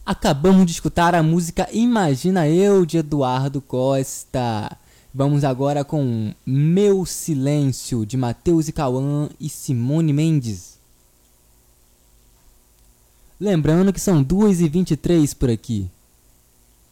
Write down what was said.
Acabamos de escutar a música Imagina Eu, de Eduardo Costa. Vamos agora com Meu Silêncio, de Matheus e Cauã e Simone Mendes. Lembrando que são 2h23 por aqui.